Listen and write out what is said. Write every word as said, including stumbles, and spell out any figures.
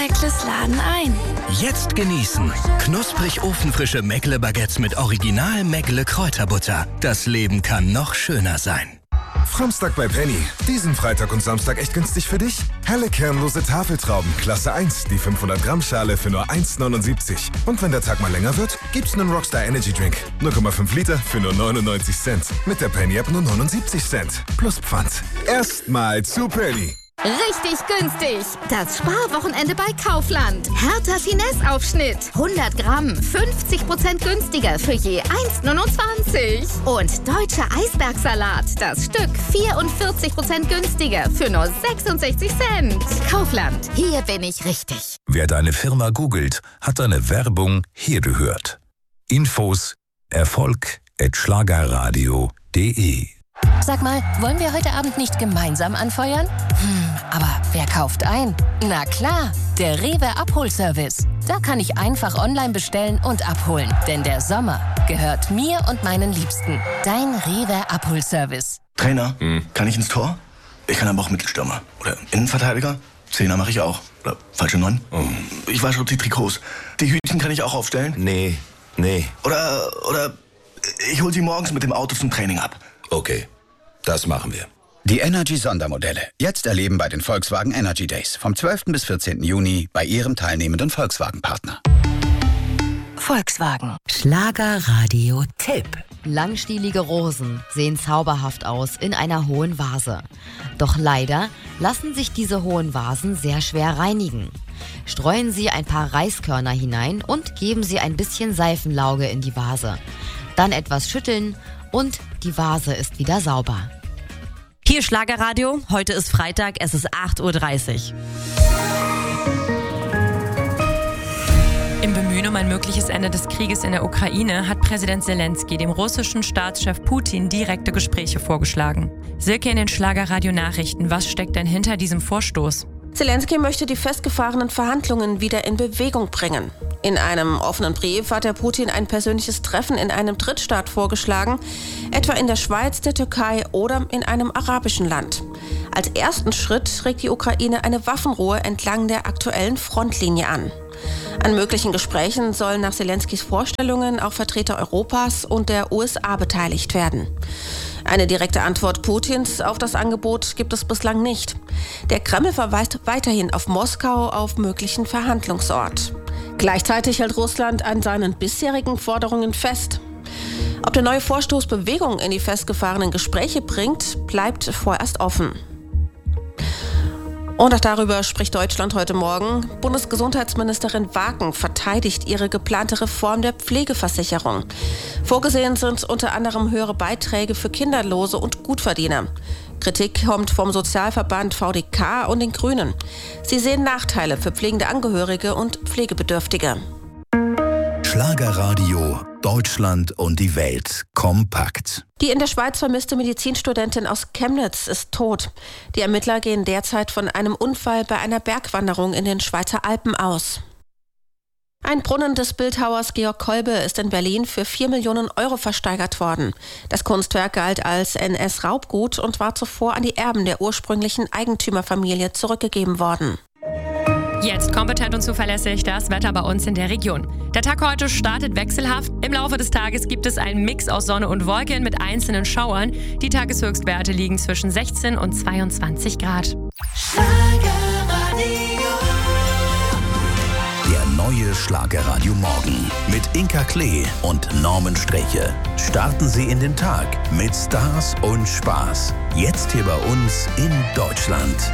Meckles laden ein. Jetzt genießen. Knusprig ofenfrische Meckle-Baguettes mit Original Meckle Kräuterbutter. Das Leben kann noch schöner sein. Frommstag bei Penny. Diesen Freitag und Samstag echt günstig für dich? Helle kernlose Tafeltrauben, Klasse eins, die fünfhundert Gramm Schale für nur eins neunundsiebzig. Und wenn der Tag mal länger wird, gibt's einen Rockstar Energy Drink. null Komma fünf Liter für nur neunundneunzig Cent. Mit der Penny App nur neunundsiebzig Cent. Plus Pfand. Erstmal zu Penny. Richtig günstig. Das Sparwochenende bei Kaufland. Hertha Finesse-Aufschnitt. hundert Gramm, fünfzig Prozent günstiger für je eins neunundzwanzig. Und deutscher Eisbergsalat. Das Stück vierundvierzig Prozent günstiger für nur sechsundsechzig Cent. Kaufland. Hier bin ich richtig. Wer deine Firma googelt, hat deine Werbung hier gehört. Infos erfolg at schlagerradio punkt de. Sag mal, wollen wir heute Abend nicht gemeinsam anfeuern? Hm, aber wer kauft ein? Na klar, der Rewe Abholservice. Da kann ich einfach online bestellen und abholen. Denn der Sommer gehört mir und meinen Liebsten. Dein Rewe Abholservice. Trainer, hm. kann ich ins Tor? Ich kann aber auch Mittelstürmer. Oder Innenverteidiger. Zehner mache ich auch. Oder falsche Neun. Oh. Ich wasche die Trikots. Die Hütchen kann ich auch aufstellen. Nee, nee. Oder, oder ich hole sie morgens mit dem Auto zum Training ab. Okay, das machen wir. Die Energy-Sondermodelle. Jetzt erleben bei den Volkswagen Energy Days. Vom zwölften bis vierzehnten Juni bei Ihrem teilnehmenden Volkswagen-Partner. Volkswagen. Schlagerradio-Tipp. Langstielige Rosen sehen zauberhaft aus in einer hohen Vase. Doch leider lassen sich diese hohen Vasen sehr schwer reinigen. Streuen Sie ein paar Reiskörner hinein und geben Sie ein bisschen Seifenlauge in die Vase. Dann etwas schütteln und die Vase ist wieder sauber. Hier Schlagerradio, heute ist Freitag, es ist acht Uhr dreißig. Im Bemühen um ein mögliches Ende des Krieges in der Ukraine hat Präsident Zelensky dem russischen Staatschef Putin direkte Gespräche vorgeschlagen. Silke in den Schlagerradio-Nachrichten, was steckt denn hinter diesem Vorstoß? Zelensky möchte die festgefahrenen Verhandlungen wieder in Bewegung bringen. In einem offenen Brief hat der Putin ein persönliches Treffen in einem Drittstaat vorgeschlagen, etwa in der Schweiz, der Türkei oder in einem arabischen Land. Als ersten Schritt regt die Ukraine eine Waffenruhe entlang der aktuellen Frontlinie an. An möglichen Gesprächen sollen nach Zelenskys Vorstellungen auch Vertreter Europas und der U S A beteiligt werden. Eine direkte Antwort Putins auf das Angebot gibt es bislang nicht. Der Kreml verweist weiterhin auf Moskau auf möglichen Verhandlungsort. Gleichzeitig hält Russland an seinen bisherigen Forderungen fest. Ob der neue Vorstoß Bewegung in die festgefahrenen Gespräche bringt, bleibt vorerst offen. Und auch darüber spricht Deutschland heute Morgen. Bundesgesundheitsministerin Wagen verteidigt ihre geplante Reform der Pflegeversicherung. Vorgesehen sind unter anderem höhere Beiträge für Kinderlose und Gutverdiener. Kritik kommt vom Sozialverband V D K und den Grünen. Sie sehen Nachteile für pflegende Angehörige und Pflegebedürftige. Schlagerradio, Deutschland und die Welt kompakt. Die in der Schweiz vermisste Medizinstudentin aus Chemnitz ist tot. Die Ermittler gehen derzeit von einem Unfall bei einer Bergwanderung in den Schweizer Alpen aus. Ein Brunnen des Bildhauers Georg Kolbe ist in Berlin für vier Millionen Euro versteigert worden. Das Kunstwerk galt als N S-Raubgut und war zuvor an die Erben der ursprünglichen Eigentümerfamilie zurückgegeben worden. Jetzt kompetent und zuverlässig das Wetter bei uns in der Region. Der Tag heute startet wechselhaft. Im Laufe des Tages gibt es einen Mix aus Sonne und Wolken mit einzelnen Schauern. Die Tageshöchstwerte liegen zwischen sechzehn und zweiundzwanzig Grad. Der neue Schlagerradio Morgen mit Inka Klee und Norman Streche. Starten Sie in den Tag mit Stars und Spaß. Jetzt hier bei uns in Deutschland.